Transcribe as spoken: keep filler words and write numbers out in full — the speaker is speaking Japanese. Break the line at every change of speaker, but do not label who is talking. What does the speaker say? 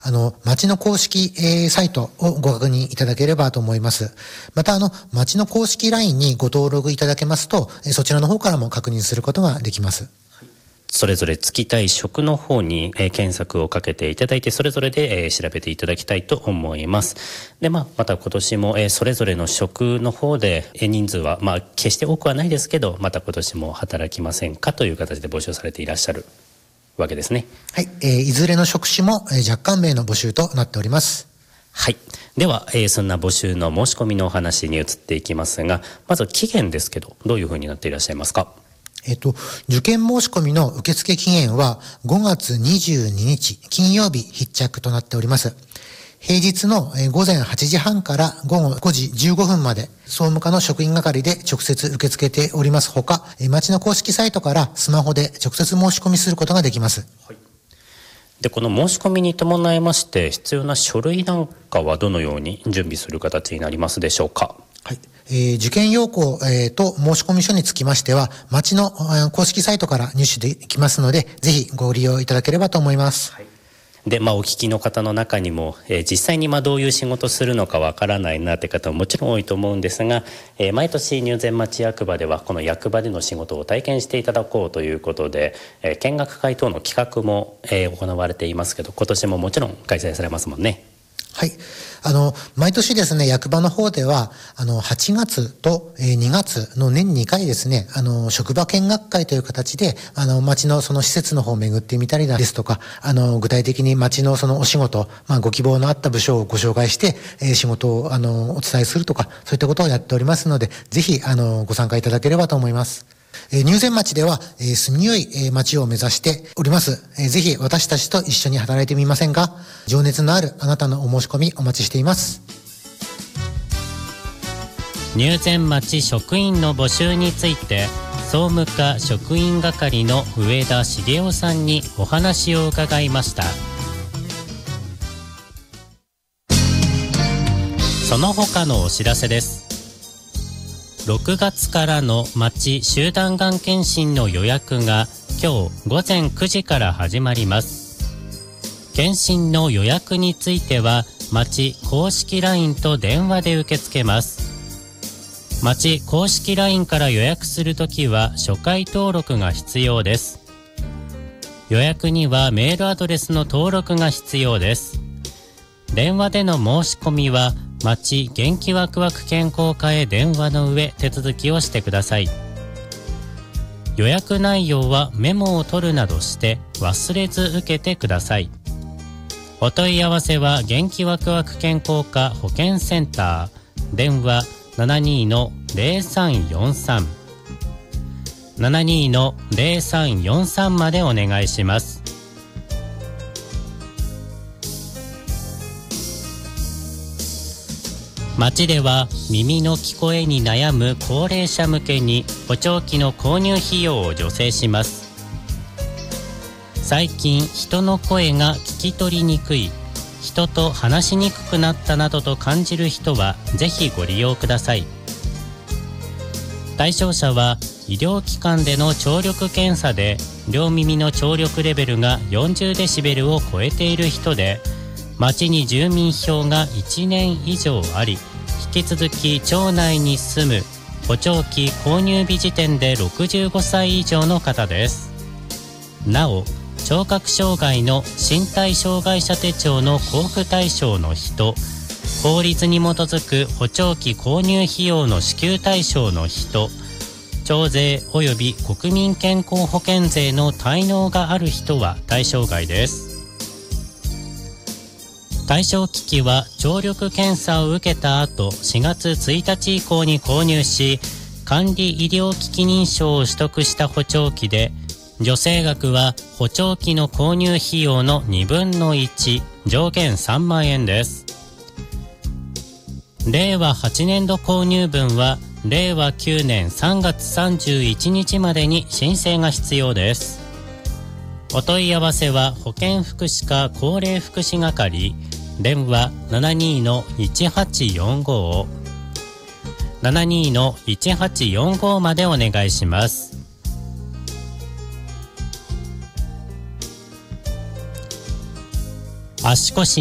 あの、町の公式、えー、サイトをご確認いただければと思います。また、あの、町の公式 ライン にご登録いただけますと、えー、そちらの方からも確認することができます。
それぞれ就きたい職の方に、えー、検索をかけていただいて、それぞれで、えー、調べていただきたいと思います。で、まあ、また今年も、えー、それぞれの職の方で、えー、人数は、まあ、決して多くはないですけど、また今年も働きませんかという形で募集されていらっしゃるわけですね。
はい、えー、いずれの職種も、えー、若干名の募集となっております。
はい。では、えー、そんな募集の申し込みのお話に移っていきますが、まず期限ですけど、どういうふうになっていらっしゃいますか？
えっと、受験申し込みの受付期限はごがつにじゅうににち金曜日必着となっております。平日のごぜんはちじはんからごごごじじゅうごふんまで総務課の職員係で直接受け付けておりますほか、町の公式サイトからスマホで直接申し込みすることができます。
はい。で、この申し込みに伴いまして必要な書類なんかはどのように準備する形になりますでしょうか？
はい。えー、受験要項、えー、と申し込み書につきましては、町の、えー、公式サイトから入手できますので、ぜひご利用いただければと思います。はい。
で、まあ、お聞きの方の中にも、えー、実際にまあどういう仕事するのかわからないなって方ももちろん多いと思うんですが、えー、毎年入善町役場ではこの役場での仕事を体験していただこうということで、えー、見学会等の企画も、えー、行われていますけど、今年ももちろん開催されますもんね。
はい。あの、毎年ですね、役場の方では、あの、はちがつとにがつの年にかいですね、あの、職場見学会という形で、あの、町のその施設の方を巡ってみたりですとか、あの、具体的に町のそのお仕事、まあ、ご希望のあった部署をご紹介して、えー、仕事を、あの、お伝えするとか、そういったことをやっておりますので、ぜひ、あの、ご参加いただければと思います。えー、入善町では、えー、住みよい、えー、町を目指しております、えー。ぜひ私たちと一緒に働いてみませんか？情熱のあるあなたのお申し込みお待ちしています。
入善町職員の募集について、総務課職員係の上田茂雄さんにお話を伺いました。その他のお知らせです。ろくがつからの町集団がん検診の予約が今日ごぜんくじから始まります。検診の予約については町公式 ライン と電話で受け付けます。町公式 ライン から予約するときは初回登録が必要です。予約にはメールアドレスの登録が必要です。電話での申し込みは町元気ワクワク健康課へ電話の上手続きをしてください。予約内容はメモを取るなどして忘れず受けてください。お問い合わせは元気ワクワク健康課保健センター、電話 ななにーのぜろさんよんさん ななにーのぜろさんよんさん までお願いします。町では耳の聞こえに悩む高齢者向けに補聴器の購入費用を助成します。最近人の声が聞き取りにくい、人と話しにくくなったなどと感じる人はぜひご利用ください。対象者は医療機関での聴力検査で両耳の聴力レベルがよんじゅうデシベルを超えている人で、町に住民票がいちねん以上あり、引き続き町内に住む補聴器購入日時点でろくじゅうごさい以上の方です。なお、聴覚障害の身体障害者手帳の交付対象の人、法律に基づく補聴器購入費用の支給対象の人、徴税及び国民健康保険税の滞納がある人は対象外です。対象機器は聴力検査を受けた後しがつついたち以降に購入し、管理医療機器認証を取得した補聴器で、助成額は補聴器の購入費用のにぶんのいち、上限さんまんえんです。れいわはちねんど購入分はれいわきゅうねんさんがつさんじゅういちにちまでに申請が必要です。お問い合わせは保健福祉課高齢福祉係、電話 ななにーのいちはちよんご ななにーのいちはちよんご までお願いします。 足腰